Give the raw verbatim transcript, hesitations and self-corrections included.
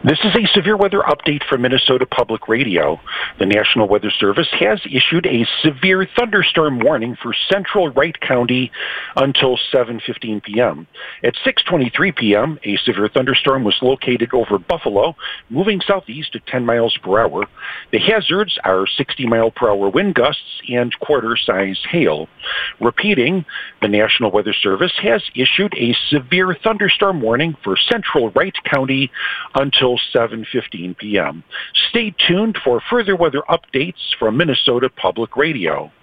This is a severe weather update from Minnesota Public Radio. The National Weather Service has issued a severe thunderstorm warning for central Wright County until seven fifteen p.m. At six twenty-three p.m., a severe thunderstorm was located over Buffalo, moving southeast at ten miles per hour. The hazards are sixty mile per hour wind gusts and quarter-size hail. Repeating, the National Weather Service has issued a severe thunderstorm warning for central Wright County until seven fifteen p.m. Stay tuned for further weather updates from Minnesota Public Radio.